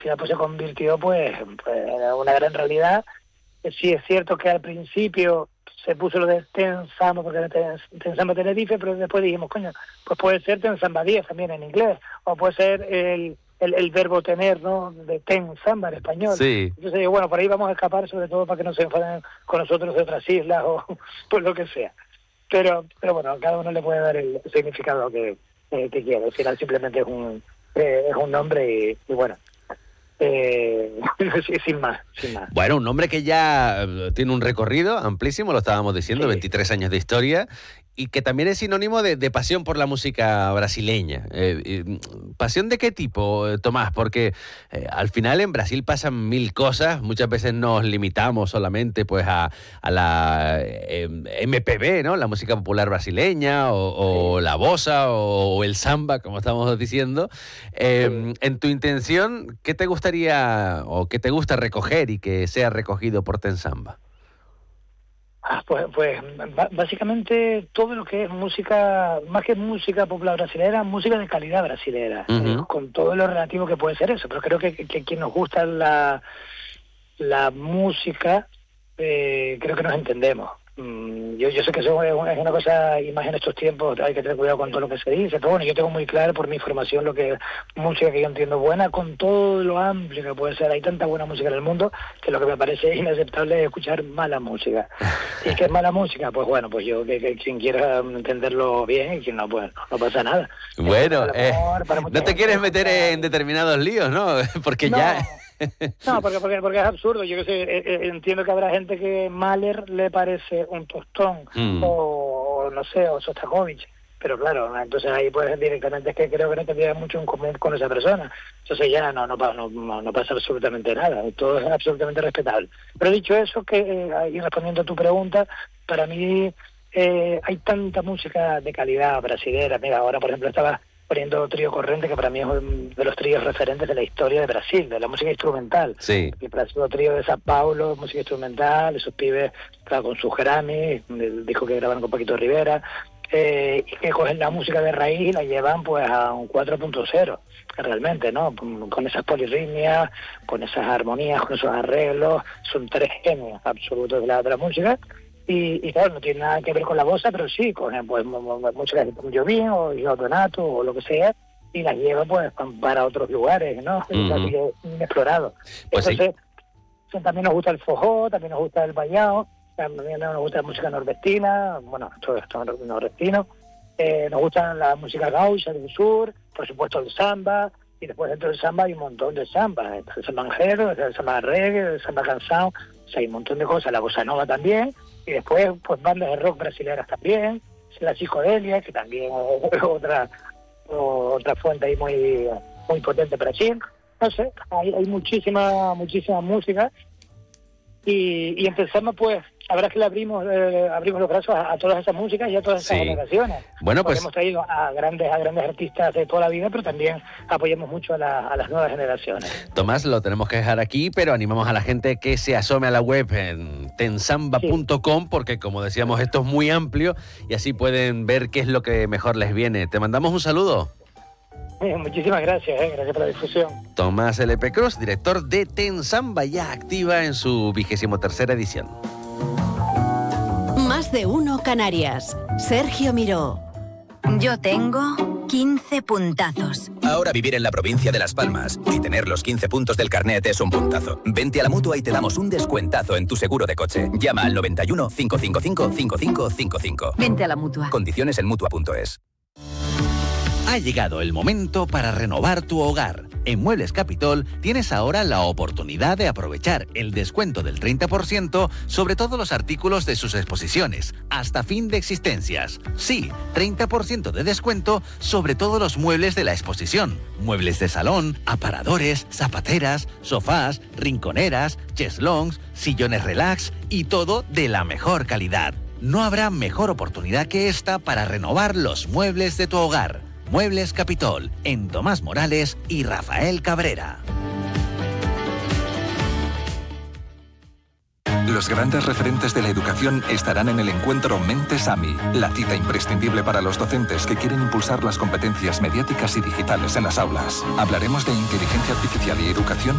final pues se convirtió pues en una gran realidad. Sí es cierto que al principio se puso lo de Ten Samba porque era Ten Samba Tenerife, pero después dijimos, coño, pues puede ser Ten Samba 10 también en inglés, o puede ser el verbo tener, ¿no?, de Ten Samba en español. Sí. Entonces, bueno, por ahí vamos a escapar, sobre todo para que no se enfaden con nosotros de otras islas o pues lo que sea. Pero bueno, cada uno le puede dar el significado que quiera. Al final simplemente es un nombre y bueno, sin más. Bueno, un nombre que ya tiene un recorrido amplísimo, lo estábamos diciendo, sí. 23 años de historia, y que también es sinónimo de pasión por la música brasileña. ¿Pasión de qué tipo, Tomás? Porque al final en Brasil pasan mil cosas, muchas veces nos limitamos solamente pues a la MPB, ¿no?, la música popular brasileña, o la bossa, o el samba, como estamos diciendo. En tu intención, ¿qué te gustaría o qué te gusta recoger y que sea recogido por Ten Samba? Pues básicamente todo lo que es música, más que música popular brasilera, música de calidad brasilera, con todo lo relativo que puede ser eso. Pero creo que quien nos gusta la música, creo que nos entendemos. Yo sé que eso es una cosa, y más en estos tiempos hay que tener cuidado con todo lo que se dice, pero bueno, yo tengo muy claro por mi formación lo que es música que yo entiendo buena, con todo lo amplio que puede ser. Hay tanta buena música en el mundo que lo que me parece inaceptable es escuchar mala música. ¿Y qué es mala música? Pues bueno, pues yo, que quien quiera entenderlo bien, y quien no, pues no pasa nada. Bueno, no te quieres meter en determinados líos, ¿no? Porque no. Ya... No, porque es absurdo. Yo que sé, entiendo que habrá gente que Mahler le parece un tostón, o no sé, o Sostakovich, pero claro, entonces ahí pues directamente es que creo que no tendría mucho en común con esa persona. Entonces ya no pasa absolutamente nada, todo es absolutamente respetable. Pero dicho eso, y respondiendo a tu pregunta, para mí hay tanta música de calidad brasilera. Mira, ahora por ejemplo estaba poniendo Trío Corrente, que para mí es uno de los tríos referentes de la historia de Brasil, de la música instrumental. Sí. El Brasil, trío de São Paulo, música instrumental, esos pibes, claro, con sus Grammy, el disco que graban con Paquito Rivera, y que cogen la música de raíz y la llevan pues a un 4.0, realmente, ¿no? Con esas polirritmias, con esas armonías, con esos arreglos, son tres genios absolutos de la música. Y claro, no tiene nada que ver con la bossa, pero sí, con pues, música de Tom Jobim o Donato o lo que sea, y las lleva pues para otros lugares, ¿no? Inexplorados. Pues entonces, sí. También nos gusta el forró, también nos gusta el bailao, también nos gusta la música nordestina, bueno, todo esto nordestino, nos gusta la música gaucha del sur, por supuesto el samba, y después dentro del samba hay un montón de samba, el samba anjero, el samba reggae, el samba canção, o sea, hay un montón de cosas, la bossa nova también. Y después, pues bandas de rock brasileñas también, la psicodelia, que también es otra fuente ahí muy potente para Brasil. No sé, hay muchísima música. Y empezamos, pues, la verdad es que le abrimos los brazos a todas esas músicas y a todas esas generaciones. Bueno, pues hemos traído a grandes artistas de toda la vida, pero también apoyamos mucho a las nuevas generaciones. Tomás, lo tenemos que dejar aquí, pero animamos a la gente que se asome a la web en tensamba.com, porque como decíamos, esto es muy amplio y así pueden ver qué es lo que mejor les viene. Te mandamos un saludo. Muchísimas gracias, gracias por la difusión. Tomás L.P. Cruz, director de Ten Samba, ya activa en su 23ª edición. Más de uno Canarias. Sergio Miró. Yo tengo 15 puntazos. Ahora vivir en la provincia de Las Palmas y tener los 15 puntos del carnet es un puntazo. Vente a la Mutua y te damos un descuentazo en tu seguro de coche. Llama al 91 555 5555. Vente a la Mutua. Condiciones en Mutua.es. Ha llegado el momento para renovar tu hogar. En Muebles Capitol tienes ahora la oportunidad de aprovechar el descuento del 30% sobre todos los artículos de sus exposiciones, hasta fin de existencias. Sí, 30% de descuento sobre todos los muebles de la exposición. Muebles de salón, aparadores, zapateras, sofás, rinconeras, cheslongs, sillones relax y todo de la mejor calidad. No habrá mejor oportunidad que esta para renovar los muebles de tu hogar. Muebles Capitol, en Tomás Morales y Rafael Cabrera. Los grandes referentes de la educación estarán en el encuentro Mentes AMI, la cita imprescindible para los docentes que quieren impulsar las competencias mediáticas y digitales en las aulas. Hablaremos de inteligencia artificial y educación